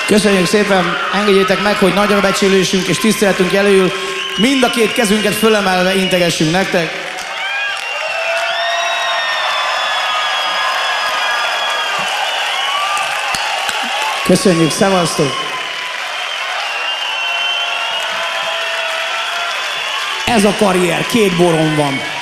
Köszönjük szépen, engedjétek meg, hogy nagyra becsülésünk és tiszteletünk jelöl, mind a két kezünket fölemelve integessünk nektek. Köszönjük, szevasztok! Ez a karrier, 2 boron van.